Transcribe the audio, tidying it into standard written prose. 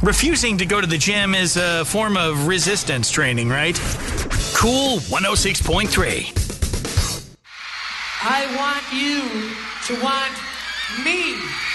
refusing to go to the gym is a form of resistance training, right? Cool 106.3. I want you to want me.